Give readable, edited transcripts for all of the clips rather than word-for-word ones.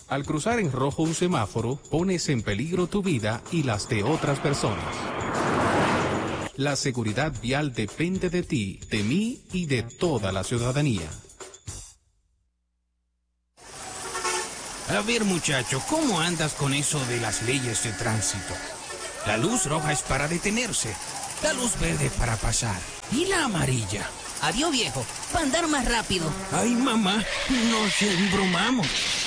Al cruzar en rojo un semáforo, pones en peligro tu vida y las de otras personas. La seguridad vial depende de ti, de mí y de toda la ciudadanía. A ver, muchacho, ¿cómo andas con eso de las leyes de tránsito? La luz roja es para detenerse, la luz verde para pasar y la amarilla. Adiós, viejo, para andar más rápido. Ay, mamá, nos embromamos.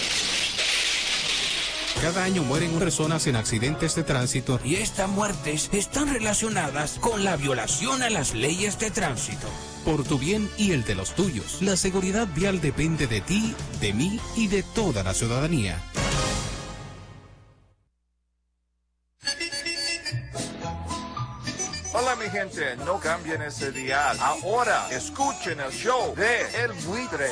Cada año mueren personas en accidentes de tránsito Y estas muertes están relacionadas con la violación a las leyes de tránsito. por tu bien y el de los tuyos. La seguridad vial depende de ti, de mí y de toda la ciudadanía. Hola mi gente, no cambien ese dial. Ahora escuchen el show de El Buitre.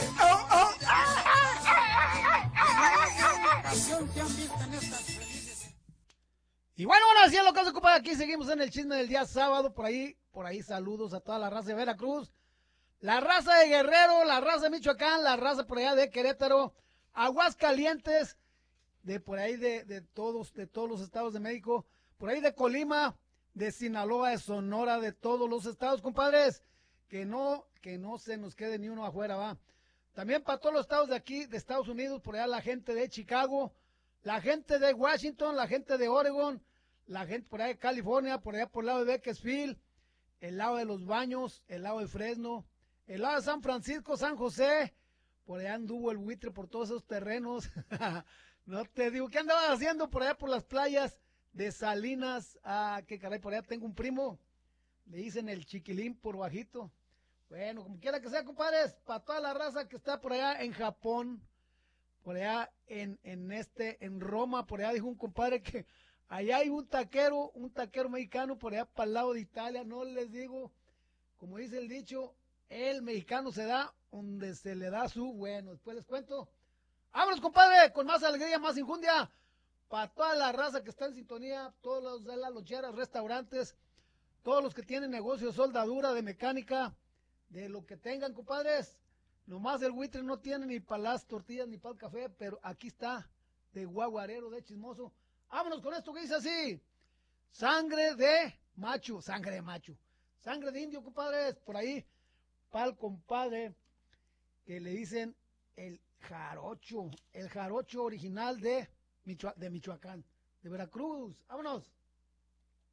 Y bueno, así es lo que se ocupa. Aquí seguimos en el chisme del día sábado. Por ahí saludos a toda la raza de Veracruz, la raza de Guerrero, la raza de Michoacán, la raza por allá de Querétaro, Aguascalientes, de por ahí de todos los estados de México, por ahí de Colima, de Sinaloa, de Sonora, de todos los estados, compadres, que no se nos quede ni uno afuera, va. También para todos los estados de aquí, de Estados Unidos, por allá la gente de Chicago, la gente de Washington, la gente de Oregon, la gente por allá de California, por allá por el lado de Bakersfield, el lado de Los Baños, el lado de Fresno, el lado de San Francisco, San José, por allá anduvo el buitre por todos esos terrenos. No te digo, ¿qué andabas haciendo por allá por las playas de Salinas? Ah, qué caray, por allá tengo un primo, le dicen el chiquilín por bajito. Bueno, como quiera que sea, compadres, para toda la raza que está por allá en Japón, por allá en Roma, por allá dijo un compadre que allá hay un taquero mexicano por allá para el lado de Italia. No les digo, como dice el dicho, el mexicano se da donde se le da su bueno. Después les cuento. Vámonos, compadre, con más alegría, más injundia, para toda la raza que está en sintonía, todos los de las loncheras, restaurantes, todos los que tienen negocios, soldadura, de mecánica, de lo que tengan, compadres. Nomás el buitre no tiene ni para las tortillas ni para el café, pero aquí está, de guaguarero, de chismoso. Vámonos con esto que dice así: sangre de macho, sangre de indio, compadres. Por ahí, para el compadre que le dicen el jarocho original de Michoacán, de Veracruz. Vámonos.